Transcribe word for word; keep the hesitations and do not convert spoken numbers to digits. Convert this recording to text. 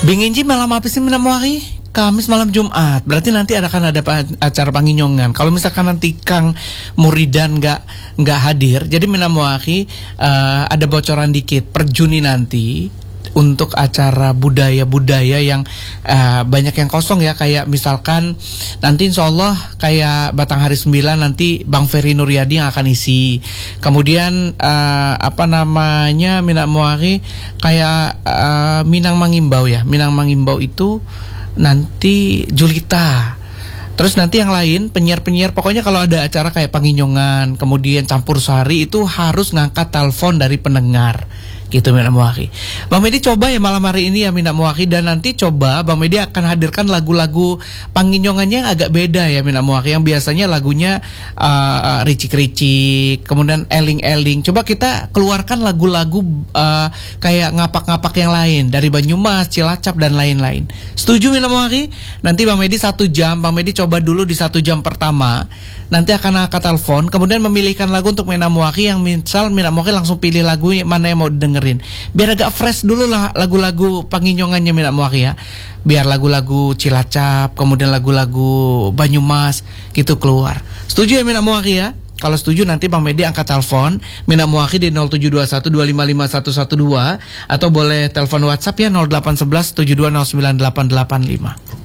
Binginji malam apa sih Minamwari? Kamis malam Jumat. Berarti nanti akan ada acara panginyongan. Kalau misalkan nanti Kang Muridan nggak nggak hadir, jadi Minamwari uh, ada bocoran dikit per Juni nanti untuk acara budaya-budaya yang uh, banyak yang kosong ya, kayak misalkan nanti insya Allah kayak Batang Hari sembilan nanti Bang Ferry Nuryadi yang akan isi. Kemudian uh, apa namanya Minamwari kayak uh, Minang Mangimbau ya, Minang Mangimbau itu nanti Julita. Terus nanti yang lain penyiar-penyiar, pokoknya kalau ada acara kayak panginyongan, kemudian campur sari itu harus ngangkat telepon dari pendengar. Gitu Minamwari. Bang Medi coba ya malam hari ini ya Minamwari, dan nanti coba Bang Medi akan hadirkan lagu-lagu panginyongannya yang agak beda ya Minamwari, yang biasanya lagunya uh, ricik-ricik, kemudian eling-eling. Coba kita keluarkan lagu-lagu uh, kayak ngapak-ngapak yang lain dari Banyumas, Cilacap dan lain-lain. Setuju Minamwari? Nanti Bang Medi satu jam, Bang Medi coba dulu di satu jam pertama. Nanti akan angkat telepon, kemudian memilihkan lagu untuk Minamwari, yang misal Minamwari langsung pilih lagu mana yang mau dengerin. Biar agak fresh dulu lah lagu-lagu panginyongannya Minamwari ya. Biar lagu-lagu Cilacap, kemudian lagu-lagu Banyumas gitu keluar. Setuju ya Minamwari ya? Kalau setuju nanti Bang Medi angkat telepon Minamwari di nol tujuh dua satu dua lima lima satu satu dua, atau boleh telepon WhatsApp ya nol delapan satu satu tujuh dua nol sembilan delapan delapan lima.